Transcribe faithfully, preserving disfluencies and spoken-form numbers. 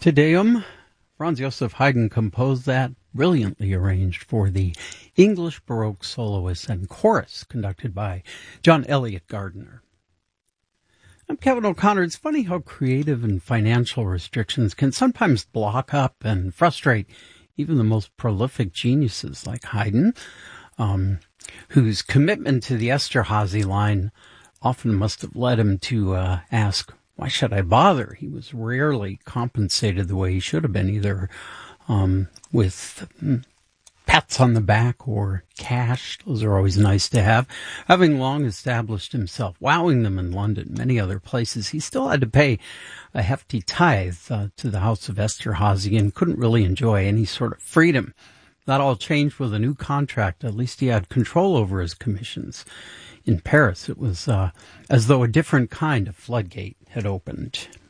Te Deum, Franz Joseph Haydn composed that, brilliantly arranged for the English Baroque soloists and chorus conducted by John Elliott Gardiner. I'm Kevin O'Connor. It's funny how creative and financial restrictions can sometimes block up and frustrate even the most prolific geniuses like Haydn, um, whose commitment to the Esterhazy line often must have led him to uh, ask, why should I bother? He was rarely compensated the way he should have been, either um, with pats on the back or cash. Those are always nice to have. Having long established himself, wowing them in London and many other places, he still had to pay a hefty tithe uh, to the House of Esterhazy and couldn't really enjoy any sort of freedom. That all changed with a new contract. At least he had control over his commissions. In Paris, it was uh, as though a different kind of floodgate had opened.